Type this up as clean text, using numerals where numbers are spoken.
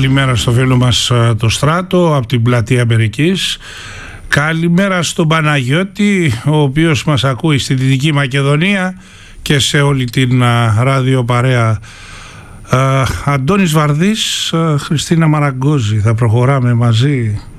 Καλημέρα στο φίλο μας το Στράτο από την πλατεία Αμερικής. Καλημέρα στον Παναγιώτη, ο οποίος μας ακούει στη Δυτική Μακεδονία και σε όλη την ραδιοπαρέα. Αντώνης Βαρδής, Χριστίνα Μαραγκόζη, θα προχωράμε μαζί.